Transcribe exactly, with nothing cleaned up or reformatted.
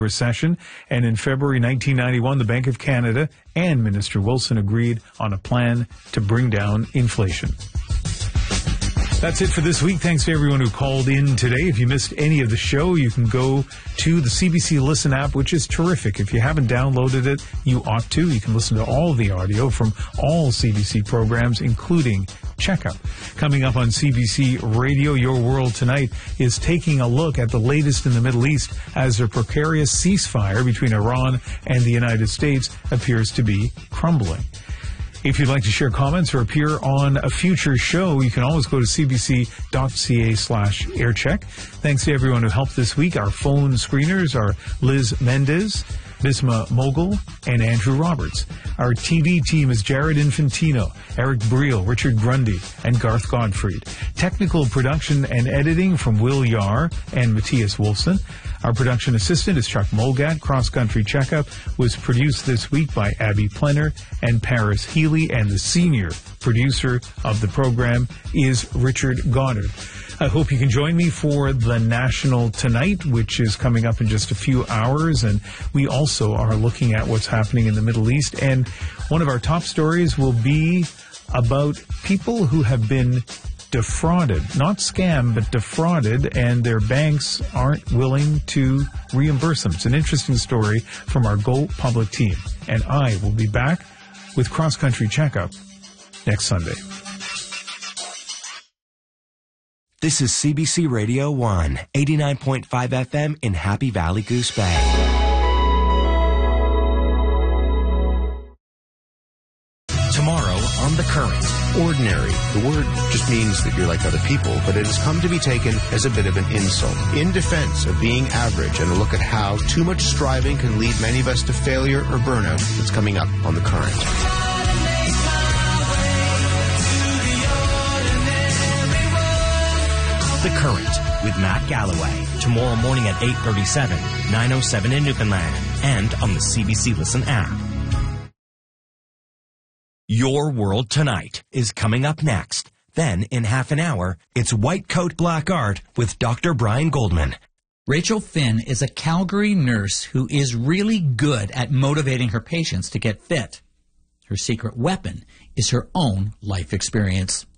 recession, and in February nineteen ninety-one, the Bank of Canada and Minister Wilson agreed on a plan to bring down inflation. That's it for this week. Thanks to everyone who called in today. If you missed any of the show, you can go to the C B C Listen app, which is terrific. If you haven't downloaded it, you ought to. You can listen to all the audio from all C B C programs, including Checkup. Coming up on C B C Radio, Your World Tonight is taking a look at the latest in the Middle East as a precarious ceasefire between Iran and the United States appears to be crumbling. If you'd like to share comments or appear on a future show, you can always go to cbc.ca slash aircheck. Thanks to everyone who helped this week. Our phone screeners are Liz Mendez, Bisma Mogul, and Andrew Roberts. Our T V team is Jared Infantino, Eric Briel, Richard Grundy, and Garth Godfried. Technical production and editing from Will Yar and Matthias Wolfson. Our production assistant is Chuck Mulgat. Cross Country Checkup was produced this week by Abby Plenner and Paris Healy, and the senior producer of the program is Richard Goddard. I hope you can join me for the National Tonight, which is coming up in just a few hours, and we also are looking at what's happening in the Middle East, and one of our top stories will be about people who have been defrauded, not scammed, but defrauded, and their banks aren't willing to reimburse them. It's an interesting story from our Go Public team. And I will be back with Cross Country Checkup next Sunday. This is C B C Radio one, eighty-nine point five F M in Happy Valley, Goose Bay. Tomorrow on The Current. Ordinary. The word just means that you're like other people, but it has come to be taken as a bit of an insult. In defense of being average and a look at how too much striving can lead many of us to failure or burnout, it's coming up on The Current. The Current with Matt Galloway. Tomorrow morning at eight thirty-seven, nine oh seven in Newfoundland, and on the C B C Listen app. Your World Tonight is coming up next. Then, in half an hour, it's White Coat Black Art with Doctor Brian Goldman. Rachel Finn is a Calgary nurse who is really good at motivating her patients to get fit. Her secret weapon is her own life experience.